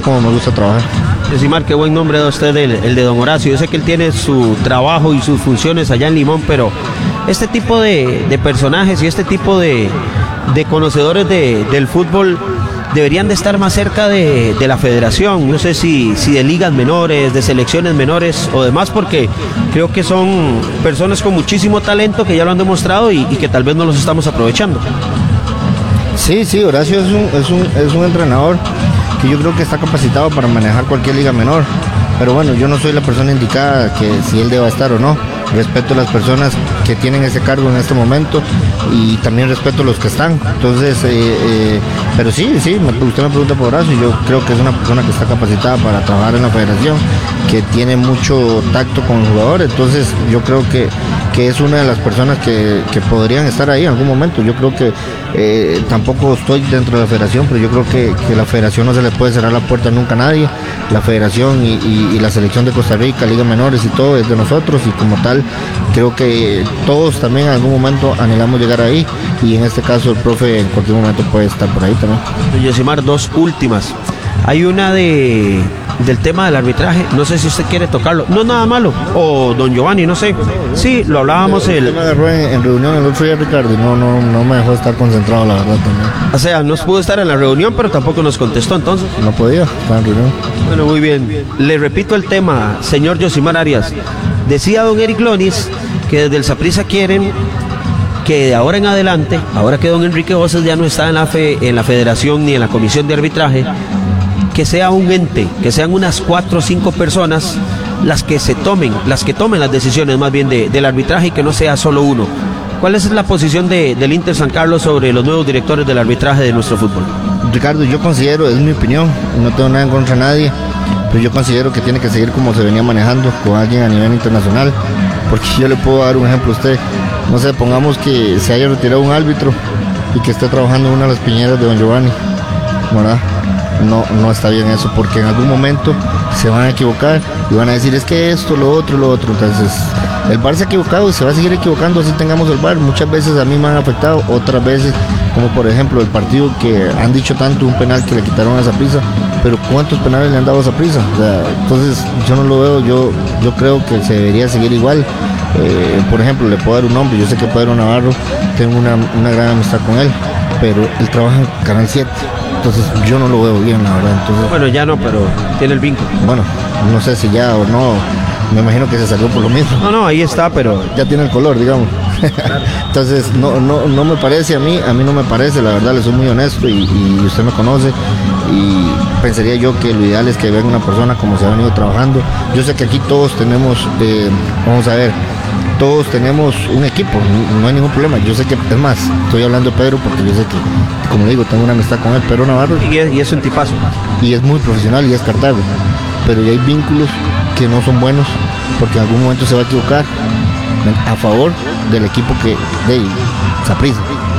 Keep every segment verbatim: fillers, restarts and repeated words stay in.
como me gusta trabajar. Yosimar, qué buen nombre de usted, el, el de don Horacio. Yo sé que él tiene su trabajo y sus funciones allá en Limón, pero este tipo de, de personajes y este tipo de, de conocedores de, del fútbol deberían de estar más cerca de, de la federación, no sé si, si de ligas menores, de selecciones menores o demás, porque creo que son personas con muchísimo talento que ya lo han demostrado y, y que tal vez no los estamos aprovechando. Sí, sí, Horacio es un, es un, es un entrenador que yo creo que está capacitado para manejar cualquier liga menor, pero bueno, yo no soy la persona indicada que si él deba estar o no. Respeto a las personas que tienen ese cargo en este momento y también respeto a los que están. Entonces, eh, eh, pero sí, sí, me, usted me pregunta por Horacio, yo creo que es una persona que está capacitada para trabajar en la federación, que tiene mucho tacto con el jugador, entonces yo creo que, que es una de las personas que, que podrían estar ahí en algún momento. Yo creo que eh, tampoco estoy dentro de la federación, pero yo creo que, que la federación no se le puede cerrar la puerta nunca a nadie. La federación y, y, y la selección de Costa Rica, Liga Menores y todo es de nosotros, y como tal creo que todos también en algún momento anhelamos llegar ahí, y en este caso el profe en cualquier momento puede estar por ahí también. Yosimar, dos últimas. Hay una de del tema del arbitraje, no sé si usted quiere tocarlo, no es nada malo, o don Giovanni, no sé. Sí, lo hablábamos el... el... me agarró en, en reunión el otro día, Ricardo, y no, no, no me dejó estar concentrado, la verdad, también. O sea, no pudo estar en la reunión, pero tampoco nos contestó entonces. No podía, estaba en reunión. Bueno, muy bien. Le repito el tema, señor Yosimar Arias. Decía don Eric Lonis que desde el Saprissa quieren que de ahora en adelante, ahora que don Enrique Voces ya no está en la, fe, en la federación ni en la comisión de arbitraje, que sea un ente, que sean unas cuatro o cinco personas las que se tomen, las que tomen las decisiones más bien de, del arbitraje, y que no sea solo uno. ¿Cuál es la posición de, del Inter San Carlos sobre los nuevos directores del arbitraje de nuestro fútbol? Ricardo, yo considero, es mi opinión, no tengo nada en contra de nadie, pero yo considero que tiene que seguir como se venía manejando, con alguien a nivel internacional, porque yo le puedo dar un ejemplo a usted. No sé, pongamos que se haya retirado un árbitro y que esté trabajando en una de las piñeras de don Giovanni, ¿verdad? No, no está bien eso, porque en algún momento se van a equivocar y van a decir es que esto, lo otro, lo otro. Entonces el V A R se ha equivocado y se va a seguir equivocando así tengamos el V A R. Muchas veces a mí me han afectado, otras veces, como por ejemplo el partido que han dicho tanto, un penal que le quitaron a Saprissa, pero ¿cuántos penales le han dado a Saprissa? O sea, entonces yo no lo veo, yo, yo creo que se debería seguir igual. Eh, por ejemplo, le puedo dar un nombre, yo sé que Pedro Navarro, tengo una, una gran amistad con él, pero él trabaja en Canal siete, entonces yo no lo veo bien, la verdad. Entonces, bueno, ya no, pero tiene el vínculo. Bueno, no sé si ya o no, me imagino que se salió por lo mismo. No, no, ahí está, pero ya tiene el color, digamos. Claro. Entonces, no, no, no me parece a mí, a mí no me parece, la verdad, le soy muy honesto y, y usted me conoce, y pensaría yo que lo ideal es que venga una persona como se ha venido trabajando. Yo sé que aquí todos tenemos, eh, vamos a ver, todos tenemos un equipo, no, no hay ningún problema. Yo sé que, es más, estoy hablando de Pedro porque yo sé que, como digo, tengo una amistad con él, Pedro Navarro. Y es, y es un tipazo. Y es muy profesional y es cartable, pero ya hay vínculos que no son buenos, porque en algún momento se va a equivocar a favor del equipo que de Saprissa.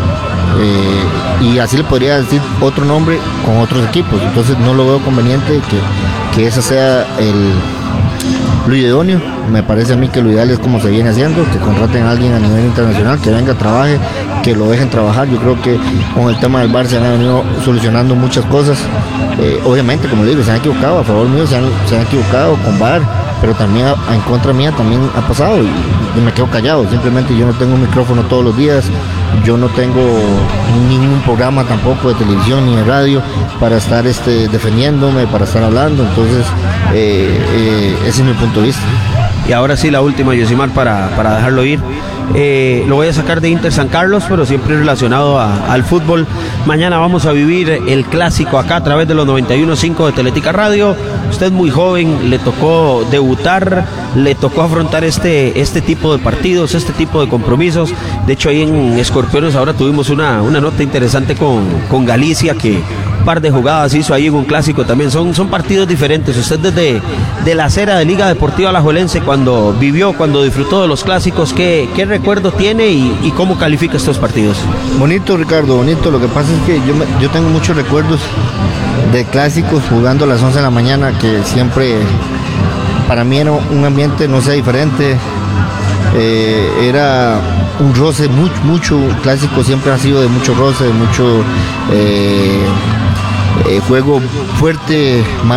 Eh, y así le podría decir otro nombre con otros equipos, entonces no lo veo conveniente que, que ese sea el lo idóneo. Me parece a mí que lo ideal es como se viene haciendo, que contraten a alguien a nivel internacional, que venga, trabaje, que lo dejen trabajar. Yo creo que con el tema del V A R se han venido solucionando muchas cosas. Eh, obviamente, como le digo, se han equivocado, a favor mío se han, se han equivocado con V A R, pero también a, en contra mía también ha pasado, y, y me quedo callado. Simplemente yo no tengo un micrófono todos los días, yo no tengo ningún programa tampoco de televisión ni de radio para estar este, defendiéndome, para estar hablando. Entonces eh, eh, ese es mi punto de vista. Y ahora sí, la última, Yosimar, para, para dejarlo ir. Eh, lo voy a sacar de Inter San Carlos, pero siempre relacionado a, al fútbol. Mañana vamos a vivir el clásico acá a través de los noventa y uno punto cinco de Teletica Radio. Usted es muy joven, le tocó debutar, le tocó afrontar este, este tipo de partidos, este tipo de compromisos. De hecho, ahí en Escorpiones ahora tuvimos una, una nota interesante con, con Galicia, que un par de jugadas hizo ahí en un clásico también. Son, son partidos diferentes. Usted desde de la acera de Liga Deportiva Alajuelense, cuando vivió, cuando disfrutó de los clásicos, ¿qué, qué recuerdo tiene y, y cómo califica estos partidos? Bonito, Ricardo, bonito. Lo que pasa es que yo, me, yo tengo muchos recuerdos de clásicos jugando a las once de la mañana, que siempre para mí era un ambiente, no sé, diferente. Eh, era un roce, mucho, mucho clásico siempre ha sido de mucho roce, de mucho eh, eh, juego fuerte.